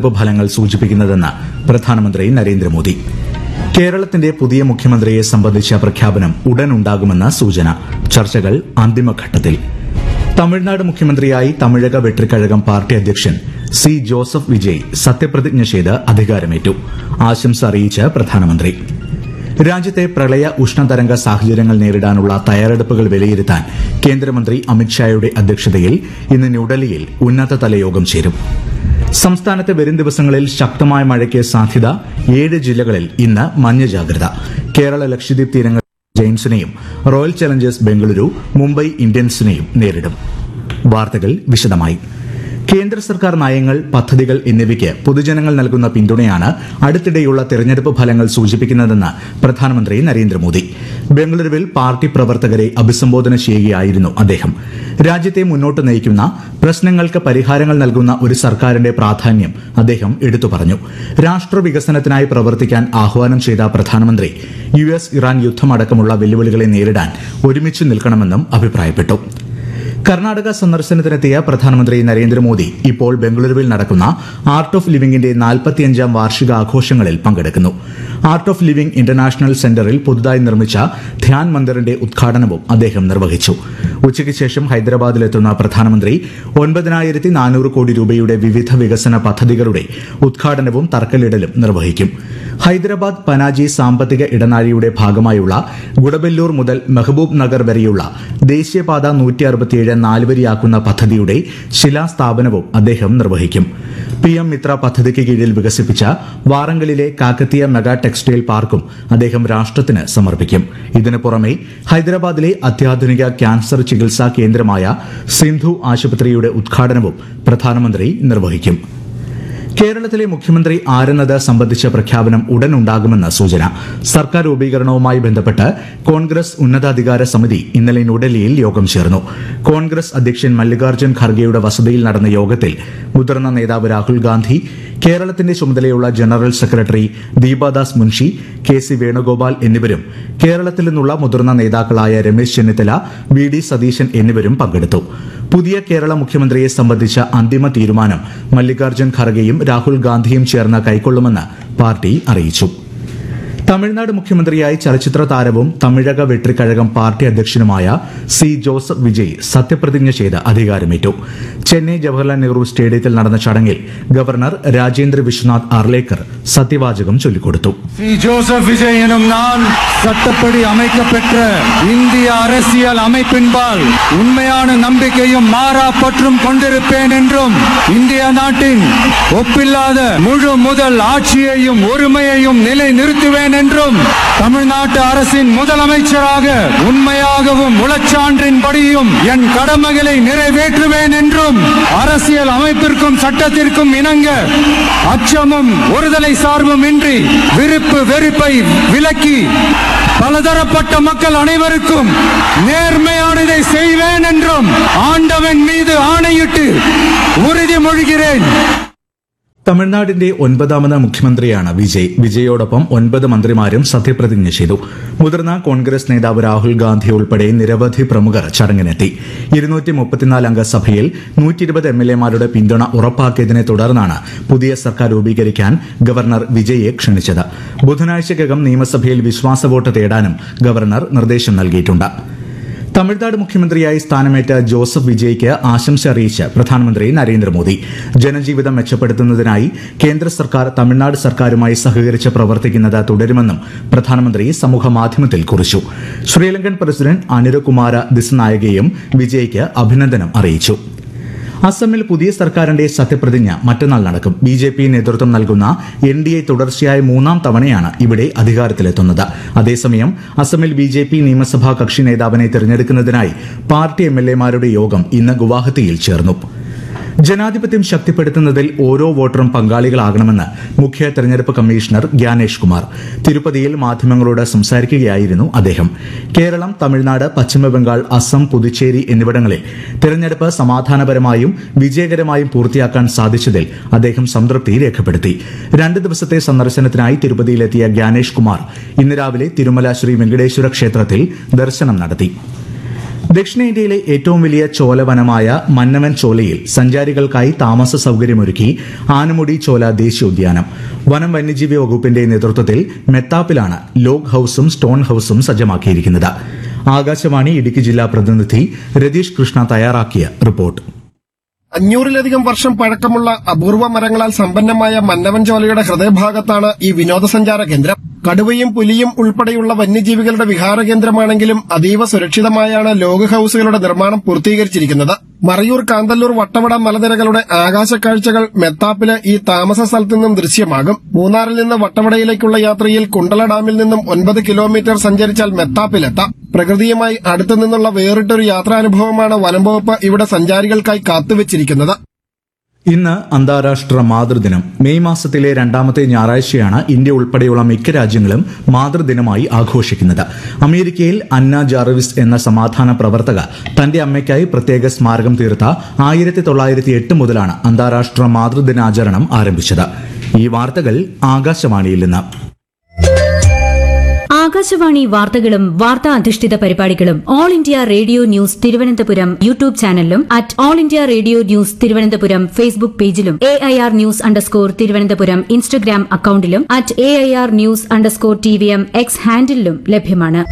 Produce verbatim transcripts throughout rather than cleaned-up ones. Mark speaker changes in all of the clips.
Speaker 1: തെരഞ്ഞെടുപ്പ് ഫലങ്ങൾ സൂചിപ്പിക്കുന്നതെന്ന് പ്രധാനമന്ത്രി നരേന്ദ്രമോദി. കേരളത്തിന്റെ പുതിയ മുഖ്യമന്ത്രിയെ സംബന്ധിച്ച പ്രഖ്യാപനം ഉടനുണ്ടാകുമെന്ന സൂചന. ചർച്ചകൾ അന്തിമഘട്ടത്തിൽ. തമിഴ്നാട് മുഖ്യമന്ത്രിയായി തമിഴക വെട്രിക്കഴകം പാർട്ടി അധ്യക്ഷൻ സി ജോസഫ് വിജയ് സത്യപ്രതിജ്ഞ ചെയ്ത് അധികാരമേറ്റു. ആശംസ അറിയിച്ച് പ്രധാനമന്ത്രി. രാജ്യത്തെ പ്രളയ ഉഷ്ണതരംഗ സാഹചര്യങ്ങൾ നേരിടാനുള്ള തയ്യാറെടുപ്പുകൾ വിലയിരുത്താൻ കേന്ദ്രമന്ത്രി അമിത്ഷായുടെ അധ്യക്ഷതയിൽ ഇന്ന് ന്യൂഡൽഹിയിൽ ഉന്നതതല യോഗം ചേരും. സംസ്ഥാനത്ത് വരും ദിവസങ്ങളിൽ ശക്തമായ മഴയ്ക്ക് സാധ്യത. ഏഴ് ജില്ലകളിൽ ഇന്ന് മഞ്ഞ ജാഗ്രത. കേരള ലക്ഷദ്വീപ് തീരങ്ങളിൽ ജയൻസിനെയും റോയൽ ചലഞ്ചേഴ്സ് ബംഗളൂരു മുംബൈ ഇന്ത്യൻസിനെയും നേരിടും. വാർത്തകൾ വിശദമായി. കേന്ദ്ര സർക്കാർ നയങ്ങൾ, പദ്ധതികൾ എന്നിവയ്ക്ക് പൊതുജനങ്ങൾ നൽകുന്ന പിന്തുണയാണ് അടുത്തിടെയുള്ള തെരഞ്ഞെടുപ്പ് ഫലങ്ങൾ സൂചിപ്പിക്കുന്നതെന്ന് പ്രധാനമന്ത്രി നരേന്ദ്രമോദി. ബംഗളൂരുവിൽ പാർട്ടി പ്രവർത്തകരെ അഭിസംബോധന ചെയ്യുകയായിരുന്നു അദ്ദേഹം. രാജ്യത്തെ മുന്നോട്ട് നയിക്കുന്ന, പ്രശ്നങ്ങൾക്ക് പരിഹാരങ്ങൾ നൽകുന്ന ഒരു സർക്കാരിന്റെ പ്രാധാന്യം അദ്ദേഹം എടുത്തു പറഞ്ഞു. രാഷ്ട്ര വികസനത്തിനായി പ്രവർത്തിക്കാൻ ആഹ്വാനം ചെയ്ത പ്രധാനമന്ത്രി യു എസ് ഇറാൻ യുദ്ധമടക്കമുള്ള വെല്ലുവിളികളെ നേരിടാൻ ഒരുമിച്ച് നിൽക്കണമെന്നും അഭിപ്രായപ്പെട്ടു. കർണാടക സന്ദർശനത്തിനെത്തിയ പ്രധാനമന്ത്രി നരേന്ദ്രമോദി ഇപ്പോൾ ബംഗളൂരുവിൽ നടക്കുന്ന ആർട്ട് ഓഫ് ലിവിംഗിന്റെ നാൽപ്പത്തിയഞ്ചാം വാർഷികാഘോഷങ്ങളിൽ പങ്കെടുക്കുന്നു. ആർട്ട് ഓഫ് ലിവിംഗ് ഇന്റർനാഷണൽ സെന്ററിൽ പുതുതായി നിർമ്മിച്ച ധ്യാൻ മന്ദിറിന്റെ ഉദ്ഘാടനവും അദ്ദേഹം നിർവഹിച്ചു. ഉച്ചയ്ക്ക് ശേഷം ഹൈദരാബാദിലെത്തുന്ന പ്രധാനമന്ത്രി ഒൻപതിനായിരത്തി നാനൂറ് കോടി രൂപയുടെ വിവിധ വികസന പദ്ധതികളുടെ ഉദ്ഘാടനവും തറക്കല്ലിടലും നിർവഹിക്കും. ഹൈദരാബാദ് പനാജി സാമ്പത്തിക ഇടനാഴിയുടെ ഭാഗമായുള്ള ഗുഡബെല്ലൂർ മുതൽ മെഹബൂബ് നഗർ വരെയുള്ള ദേശീയപാത നൂറ്റി അറുപത്തിയേഴ് നാലുവരിയാക്കുന്ന പദ്ധതിയുടെ ശിലാസ്ഥാപനവും അദ്ദേഹം നിർവഹിക്കും. പി എം മിത്ര പദ്ധതിക്ക് കീഴിൽ വികസിപ്പിച്ച വാറങ്കലിലെ കാക്കത്തിയ മെഗാ ടെക്സ്റ്റൈൽ പാർക്കും അദ്ദേഹം രാഷ്ട്രത്തിന് സമർപ്പിക്കും. ഇതിനു പുറമെ ഹൈദരാബാദിലെ അത്യാധുനിക ക്യാൻസർ ചികിത്സാ കേന്ദ്രമായ സിന്ധു ആശുപത്രിയുടെ ഉദ്ഘാടനവും പ്രധാനമന്ത്രി നിർവഹിക്കും. കേരളത്തിലെ മുഖ്യമന്ത്രി ആരെന്നത് സംബന്ധിച്ച പ്രഖ്യാപനം ഉടനുണ്ടാകുമെന്ന് സൂചന. സർക്കാർ രൂപീകരണവുമായി ബന്ധപ്പെട്ട് കോൺഗ്രസ് ഉന്നതാധികാര സമിതി ഇന്നലെ ന്യൂഡൽഹിയിൽ യോഗം ചേർന്നു. കോൺഗ്രസ് അധ്യക്ഷൻ മല്ലികാർജ്ജുൻ ഖർഗെയുടെ വസതിയിൽ നടന്ന യോഗത്തിൽ മുതിർന്ന നേതാവ് രാഹുൽ ഗാന്ധി, കേരളത്തിന്റെ ചുമതലയുള്ള general secretary Deepa Das Munshi, K C Venugopal എന്നിവരും കേരളത്തിൽ നിന്നുള്ള മുതിർന്ന നേതാക്കളായ രമേശ് ചെന്നിത്തല, വി ഡി സതീശൻ എന്നിവരും പങ്കെടുത്തു. പുതിയ കേരള മുഖ്യമന്ത്രിയെ സംബന്ധിച്ച അന്തിമ തീരുമാനം മല്ലികാർജ്ജുൻ ഖർഗെയും രാഹുൽ ഗാന്ധിയും ചേർന്ന് കൈക്കൊള്ളുമെന്ന് പാർട്ടി അറിയിച്ചു. തമിഴ്നാട് മുഖ്യമന്ത്രിയായി ചലച്ചിത്ര താരവും തമിഴക വെട്രിക്കഴകം പാർട്ടി അധ്യക്ഷനുമായ സി ജോസഫ് വിജയ് സത്യപ്രതിജ്ഞ ചെയ്ത് അധികാരമേറ്റു. ചെന്നൈ ജവഹർലാൽ നെഹ്റു സ്റ്റേഡിയത്തിൽ നടന്ന ചടങ്ങിൽ ഗവർണർ രാജേന്ദ്ര വിശ്വനാഥ് അർലേക്കർ സത്യവാചകം ചൊല്ലിക്കൊടുത്തു.
Speaker 2: சி ஜோசப் விஜய் எனும் நான் சட்டப்படி அமைக்கப்பெற்ற இந்திய அரசியல் அமைப்பின்பால் உண்மையான நம்பிக்கையும் மாறா பற்றும் கொண்டிருப்பேன் என்றும் இந்திய நாட்டின் ஒப்பில்லாத முழு முதல் ஆட்சியையும் ஒருமையையும் நிலை நிறுத்துவேன் என்றும் தமிழ்நாட்டு அரசின் முதலமைச்சராக உண்மையாகவும் உளச்சான்றின்படியும் என் கடமைகளை நிறைவேற்றுவேன் என்றும் அரசியல் அமைப்பிற்கும் சட்டத்திற்கும் இணங்க அச்சமும் ஒருதலை சார்பும் இன்றி விருப்பு வெறுப்பை விலக்கி பலதரப்பட்ட மக்கள் அனைவருக்கும் நேர்மையானதை செய்வேன் என்றும் ஆண்டவன் மீது ஆணையிட்டு உறுதிமொழிகிறேன்.
Speaker 1: തമിഴ്നാടിന്റെ ഒൻപതാമത് മുഖ്യമന്ത്രിയാണ് വിജയ്. വിജയോടൊപ്പം ഒൻപത് മന്ത്രിമാരും സത്യപ്രതിജ്ഞ ചെയ്തു. മുതിർന്ന കോൺഗ്രസ് നേതാവ് രാഹുൽ ഗാന്ധി ഉൾപ്പെടെ നിരവധി പ്രമുഖർ ചടങ്ങിനെത്തി. ഇരുന്നൂറ്റി മുപ്പത്തിനാല് അംഗ സഭയിൽ നൂറ്റി ഇരുപത് എം എൽ എമാരുടെ പിന്തുണ ഉറപ്പാക്കിയതിനെ തുടർന്നാണ് പുതിയ സർക്കാർ രൂപീകരിക്കാൻ ഗവർണർ വിജയെ ക്ഷണിച്ചത്. ബുധനാഴ്ചയ്ക്കകം നിയമസഭയിൽ വിശ്വാസ വോട്ട് തേടാനും ഗവർണർ നിർദ്ദേശം നൽകിയിട്ടുണ്ട്. തമിഴ്നാട് മുഖ്യമന്ത്രിയായി സ്ഥാനമേറ്റ ജോസഫ് വിജയ്ക്ക് ആശംസ അറിയിച്ച് പ്രധാനമന്ത്രി നരേന്ദ്രമോദി. ജനജീവിതം മെച്ചപ്പെടുത്തുന്നതിനായി കേന്ദ്ര സർക്കാർ തമിഴ്നാട് സർക്കാരുമായി സഹകരിച്ച് പ്രവർത്തിക്കുന്നത് തുടരുമെന്നും പ്രധാനമന്ത്രി സമൂഹമാധ്യമത്തിൽ കുറിച്ചു. ശ്രീലങ്കൻ പ്രസിഡന്റ് അനുരകുമാര ദിസനായകയും വിജയ്ക്ക് അഭിനന്ദനം അറിയിച്ചു. അസമിൽ പുതിയ സർക്കാരിന്റെ സത്യപ്രതിജ്ഞ മറ്റന്നാൾ നടക്കും. ബി ജെ പി നേതൃത്വം നൽകുന്ന എൻ ഡി എ തുടർച്ചയായ മൂന്നാം തവണയാണ് ഇവിടെ അധികാരത്തിലെത്തുന്നത്. അതേസമയം അസമിൽ ബി ജെ പി നിയമസഭാ കക്ഷി നേതാവിനെ തെരഞ്ഞെടുക്കുന്നതിനായി പാർട്ടി എം എൽ എമാരുടെ യോഗം ഇന്ന് ഗുവാഹത്തിയിൽ ചേർന്നു. ജനാധിപത്യം ശക്തിപ്പെടുത്തുന്നതിൽ ഓരോ വോട്ടറും പങ്കാളികളാകണമെന്ന് മുഖ്യ തെരഞ്ഞെടുപ്പ് കമ്മീഷണർ ഗ്യാനേഷ് കുമാർ തിരുപ്പതിയിൽ മാധ്യമങ്ങളോട് സംസാരിക്കുകയായിരുന്നു അദ്ദേഹം. കേരളം, തമിഴ്നാട്, പശ്ചിമബംഗാൾ, അസം, പുതുച്ചേരി എന്നിവിടങ്ങളിൽ തെരഞ്ഞെടുപ്പ് സമാധാനപരമായും വിജയകരമായും പൂർത്തിയാക്കാൻ സാധിച്ചതിൽ അദ്ദേഹം സംതൃപ്തി രേഖപ്പെടുത്തി. രണ്ട് ദിവസത്തെ സന്ദർശനത്തിനായി തിരുപ്പതിയിലെത്തിയ ഗ്യാനേഷ് കുമാർ ഇന്ന് രാവിലെ തിരുമല ശ്രീ വെങ്കടേശ്വര ക്ഷേത്രത്തിൽ ദർശനം നടത്തി. ദക്ഷിണേന്ത്യയിലെ ഏറ്റവും വലിയ ചോലവനമായ മന്നവൻ ചോലയിൽ സഞ്ചാരികൾക്കായി താമസ സൌകര്യമൊരുക്കി ആനമുടി ചോല ദേശീയോദ്യാനം. വനം വന്യജീവി വകുപ്പിന്റെ നേതൃത്വത്തിൽ മെത്താപ്പിലാണ് ലോഗ് ഹൌസും സ്റ്റോൺ ഹൌസും സജ്ജമാക്കിയിരിക്കുന്നത്. ആകാശവാണി ഇടുക്കി ജില്ലാ പ്രതിനിധി രതീഷ് കൃഷ്ണ തയ്യാറാക്കിയ റിപ്പോർട്ട്.
Speaker 3: അഞ്ഞൂറിലധികം വർഷം പഴക്കമുള്ള അപൂർവ മരങ്ങളാൽ സമ്പന്നമായ മന്നവൻ ചോലയുടെ ഹൃദയഭാഗത്താണ് ഈ വിനോദസഞ്ചാര കേന്ദ്രം. കടുവയും പുലിയും ഉൾപ്പെടെയുള്ള വന്യജീവികളുടെ വിഹാര കേന്ദ്രമാണെങ്കിലും അതീവ സുരക്ഷിതമായാണ് ലോഗ് ഹൌസുകളുടെ നിർമ്മാണം പൂർത്തീകരിച്ചിരിക്കുന്നത്. മറയൂർ കാന്തല്ലൂർ വട്ടവട മലനിരകളുടെ ആകാശക്കാഴ്ചകൾ മെത്താപ്പിലെ ഈ താമസ സ്ഥലത്തു നിന്നും ദൃശ്യമാകും. മൂന്നാറിൽ നിന്ന് വട്ടവടയിലേക്കുള്ള യാത്രയിൽ കുണ്ടള ഡാമിൽ നിന്നും ഒൻപത് കിലോമീറ്റർ സഞ്ചരിച്ചാൽ മെത്താപ്പിലെത്താം. പ്രകൃതിയുമായി അടുത്തു നിന്നുള്ള വേറിട്ടൊരു യാത്രാനുഭവമാണ് വനംവകുപ്പ് ഇവിടെ സഞ്ചാരികൾക്കായി കാത്തുവച്ചിരിക്കുന്നത്.
Speaker 1: ഇന്ന് അന്താരാഷ്ട്ര മാതൃദിനം. മെയ് മാസത്തിലെ രണ്ടാമത്തെ ഞായറാഴ്ചയാണ് ഇന്ത്യ ഉൾപ്പെടെയുള്ള മിക്ക രാജ്യങ്ങളും മാതൃദിനമായി ആഘോഷിക്കുന്നത്. അമേരിക്കയിൽ അന്ന ജാർവിസ് എന്ന സമാധാന പ്രവർത്തക തന്റെ അമ്മയ്ക്കായി പ്രത്യേക സ്മാരകം തീർത്ത ആയിരത്തി തൊള്ളായിരത്തി എട്ട് മുതലാണ് അന്താരാഷ്ട്ര മാതൃദിനാചരണം ആരംഭിച്ചത്. ഈ വാർത്തകൾ ആകാശവാണിയിൽ നിന്ന്.
Speaker 4: ആകാശവാണി വാർത്തകളും വാർത്താ അധിഷ്ഠിത പരിപാടികളും all India radio news Thiruvananthapuram YouTube ചാനലിലും at all India radio news Thiruvananthapuram Facebook പേജിലും A I R news underscore Thiruvananthapuram Instagram അക്കൌണ്ടിലും at A I R news underscore T V M X ഹാൻഡിലും ലഭ്യമാണ്.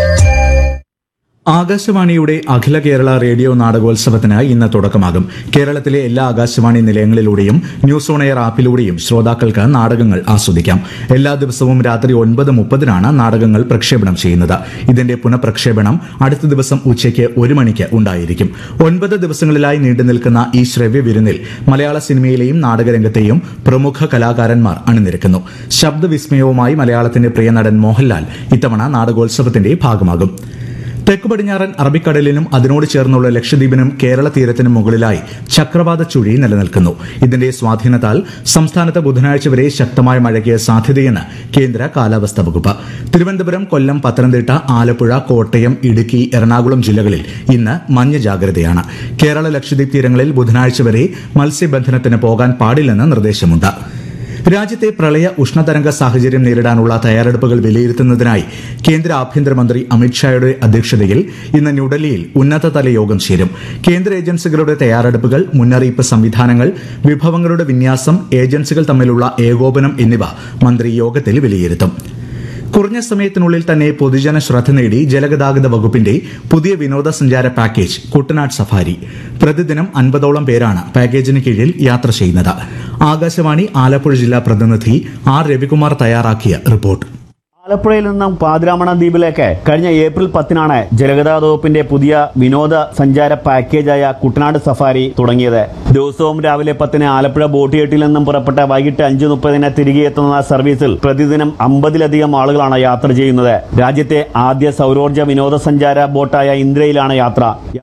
Speaker 1: ആകാശവാണിയുടെ അഖില കേരള റേഡിയോ നാടകോത്സവത്തിന് ഇന്ന് തുടക്കമാകും. കേരളത്തിലെ എല്ലാ ആകാശവാണി നിലയങ്ങളിലൂടെയും ന്യൂസ് ഓൺ എയർ ആപ്പിലൂടെയും ശ്രോതാക്കൾക്ക് നാടകങ്ങൾ ആസ്വദിക്കാം. എല്ലാ ദിവസവും രാത്രി ഒൻപത് മുപ്പതിനാണ് നാടകങ്ങൾ പ്രക്ഷേപണം ചെയ്യുന്നത്. ഇതിന്റെ പുനഃപ്രക്ഷേപണം അടുത്ത ദിവസം ഉച്ചയ്ക്ക് ഒരു മണിക്ക് ഉണ്ടായിരിക്കും. ഒൻപത് ദിവസങ്ങളിലായി നീണ്ടുനിൽക്കുന്ന ഈ ശ്രവ്യ വിരുന്നിൽ മലയാള സിനിമയിലെയും നാടകരംഗത്തെയും പ്രമുഖ കലാകാരന്മാർ അണിനിരക്കുന്നു. ശബ്ദവിസ്മയവുമായി മലയാളത്തിന്റെ പ്രിയ നടൻ മോഹൻലാൽ ഇത്തവണ നാടകോത്സവത്തിന്റെ ഭാഗമാകും. തെക്കു പടിഞ്ഞാറൻ അറബിക്കടലിനും അതിനോട് ചേർന്നുള്ള ലക്ഷദ്വീപിനും കേരള തീരത്തിനും മുകളിലായി ചക്രവാത ചുഴി നിലനിൽക്കുന്നു. ഇതിന്റെ സ്വാധീനത്താൽ സംസ്ഥാനത്ത് ബുധനാഴ്ച വരെ ശക്തമായ മഴയ്ക്ക് സാധ്യതയെന്ന് കേന്ദ്ര കാലാവസ്ഥാ വകുപ്പ്. തിരുവനന്തപുരം, കൊല്ലം, പത്തനംതിട്ട, ആലപ്പുഴ, കോട്ടയം, ഇടുക്കി, എറണാകുളം ജില്ലകളിൽ ഇന്ന് മഞ്ഞ ജാഗ്രതയാണ്. കേരള ലക്ഷദ്വീപ് തീരങ്ങളിൽ ബുധനാഴ്ച വരെ മത്സ്യബന്ധനത്തിന് പോകാൻ പാടില്ലെന്ന് നിർദ്ദേശമുണ്ട്. രാജ്യത്തെ പ്രളയ ഉഷ്ണതരംഗ സാഹചര്യം നേരിടാനുള്ള തയ്യാറെടുപ്പുകൾ വിലയിരുത്തുന്നതിനായി കേന്ദ്ര ആഭ്യന്തരമന്ത്രി അമിത്ഷായുടെ അധ്യക്ഷതയിൽ ഇന്ന് ന്യൂഡൽഹിയിൽ ഉന്നതതല യോഗം ചേരും. കേന്ദ്ര ഏജൻസികളുടെ തയ്യാറെടുപ്പുകൾ, മുന്നറിയിപ്പ് സംവിധാനങ്ങൾ, വിഭവങ്ങളുടെ വിന്യാസം, ഏജൻസികൾ തമ്മിലുള്ള ഏകോപനം എന്നിവ മന്ത്രി യോഗത്തിൽ വിലയിരുത്തും. കുറഞ്ഞ സമയത്തിനുള്ളിൽ തന്നെ പൊതുജന ശ്രദ്ധ നേടി ജലഗതാഗത വകുപ്പിന്റെ പുതിയ വിനോദസഞ്ചാര പാക്കേജ് കുട്ടനാട് സഫാരി. പ്രതിദിനം അൻപതോളം പേരാണ് പാക്കേജിന് കീഴിൽ യാത്ര ചെയ്യുന്നത്. ആകാശവാണി ആലപ്പുഴ ജില്ലാ പ്രതിനിധി ആർ രവികുമാർ തയ്യാറാക്കിയ റിപ്പോർട്ട്.
Speaker 5: ആലപ്പുഴയിൽ നിന്നും പാതിരാമണ ദ്വീപിലേക്ക് കഴിഞ്ഞ ഏപ്രിൽ പത്തിനാണ് ജലഗതാഗത വകുപ്പിന്റെ പുതിയ വിനോദ സഞ്ചാര പാക്കേജായ കുട്ടനാട് സഫാരി തുടങ്ങിയത്. ദിവസവും രാവിലെ പത്തിന് ആലപ്പുഴ ബോട്ടിയെട്ടിൽ നിന്നും പുറപ്പെട്ട വൈകിട്ട് അഞ്ച് മുപ്പതിന് തിരികെ എത്തുന്ന സർവീസിൽ പ്രതിദിനം അമ്പതിലധികം ആളുകളാണ് യാത്ര ചെയ്യുന്നത്. രാജ്യത്തെ ആദ്യ സൗരോർജ്ജ വിനോദസഞ്ചാര ബോട്ടായ ഇന്ദ്രയിലാണ് യാത്ര.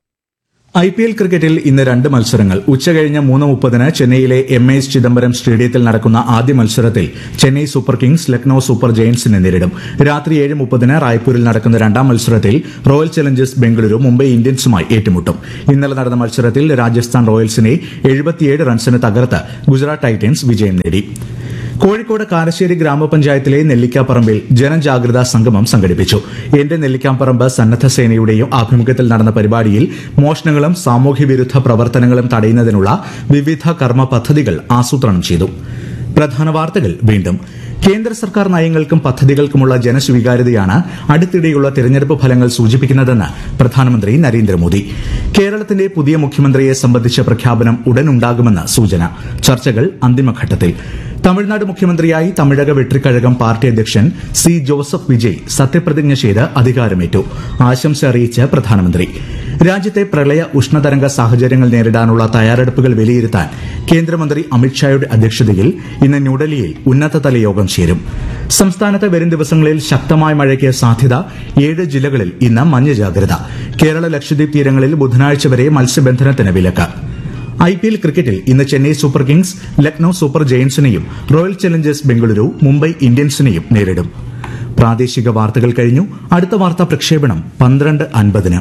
Speaker 1: ഐ പി എൽ ക്രിക്കറ്റിൽ ഇന്ന് രണ്ട് മത്സരങ്ങൾ. ഉച്ചകഴിഞ്ഞ് മൂന്ന് മുപ്പതിന് ചെന്നൈയിലെ എം എസ് ചിദംബരം സ്റ്റേഡിയത്തിൽ നടക്കുന്ന ആദ്യ മത്സരത്തിൽ Chennai super Kings Lucknow super ജയന്റ്സിനെ നേരിടും. രാത്രി ഏഴ് മുപ്പതിന് റായ്പൂരിൽ നടക്കുന്ന രണ്ടാം മത്സരത്തിൽ റോയൽ ചലഞ്ചേഴ്സ് ബംഗളൂരു മുംബൈ ഇന്ത്യൻസുമായി ഏറ്റുമുട്ടും. ഇന്നലെ നടന്ന മത്സരത്തിൽ രാജസ്ഥാൻ റോയൽസിനെ എഴുപത്തിയേഴ് റൺസിന് തകർത്ത് ഗുജറാത്ത് ടൈറ്റൻസ് വിജയം നേടി. കോഴിക്കോട് കാരശ്ശേരി ഗ്രാമപഞ്ചായത്തിലെ നെല്ലിക്കാപ്പറമ്പിൽ ജനജാഗ്രതാ സംഗമം സംഘടിപ്പിച്ചു. എന്റെ നെല്ലിക്കാപ്പറമ്പ് സന്നദ്ധ സേനയുടെയും ആഭിമുഖ്യത്തിൽ നടന്ന പരിപാടിയിൽ മോഷണങ്ങളും സാമൂഹ്യവിരുദ്ധ പ്രവർത്തനങ്ങളും തടയുന്നതിനുള്ള വിവിധ കർമ്മ പദ്ധതികൾ ആസൂത്രണം ചെയ്തു. പ്രധാന വാർത്തകൾ വീണ്ടും. കേന്ദ്ര സർക്കാർ നയങ്ങൾക്കും പദ്ധതികൾക്കുമുള്ള ജനസ്വീകാര്യതയാണ് അടുത്തിടെയുള്ള തെരഞ്ഞെടുപ്പ് ഫലങ്ങൾ സൂചിപ്പിക്കുന്നതെന്ന് പ്രധാനമന്ത്രി നരേന്ദ്രമോദി. കേരളത്തിന്റെ പുതിയ മുഖ്യമന്ത്രിയെ സംബന്ധിച്ച പ്രഖ്യാപനം ഉടനുണ്ടാകുമെന്ന് സൂചന. ചർച്ചകൾ അന്തിമഘട്ടത്തിൽ. തമിഴ്നാട് മുഖ്യമന്ത്രിയായി തമിഴക വെട്രിക്കഴകം പാർട്ടി അധ്യക്ഷൻ സി ജോസഫ് വിജയ് സത്യപ്രതിജ്ഞ ചെയ്ത് അധികാരമേറ്റു. ആശംസ അറിയിച്ച് പ്രധാനമന്ത്രി. രാജ്യത്തെ പ്രളയ ഉഷ്ണതരംഗ സാഹചര്യങ്ങൾ നേരിടാനുള്ള തയ്യാറെടുപ്പുകൾ വിലയിരുത്താൻ കേന്ദ്രമന്ത്രി അമിത്ഷായുടെ അധ്യക്ഷതയിൽ ഇന്ന് ന്യൂഡൽഹിയിൽ ഉന്നതതല യോഗം ചേരും. സംസ്ഥാനത്ത് വരും ദിവസങ്ങളിൽ ശക്തമായ മഴയ്ക്ക് സാധ്യത. ഏഴ് ജില്ലകളിൽ ഇന്ന് മഞ്ഞ ജാഗ്രത. കേരള ലക്ഷദ്വീപ് തീരങ്ങളിൽ ബുധനാഴ്ച വരെ മത്സ്യബന്ധനത്തിന് വിലക്ക്. ഐ പി എൽ ക്രിക്കറ്റിൽ ഇന്ന് Chennai super Kings Lucknow super ജയന്റ്സിനെയും royal Challengers Bengaluru Mumbai ഇന്ത്യൻസിനെയും നേരിടും. പ്രാദേശിക വാർത്തകൾ കഴിഞ്ഞു. അടുത്ത വാർത്താ പ്രക്ഷേപണം പന്ത്രണ്ട് അൻപതിന്.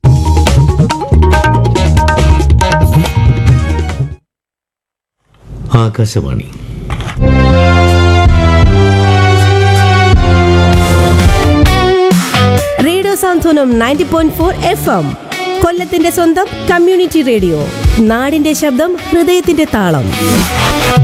Speaker 6: ആകാശവാണി
Speaker 7: റേഡിയോ സാന്ത്വനം ninety point four F M
Speaker 6: കൊല്ലത്തിന്റെ സ്വന്തം കമ്മ്യൂണിറ്റി റേഡിയോ നാടിന്റെ ശബ്ദം ഹൃദയത്തിന്റെ താളം.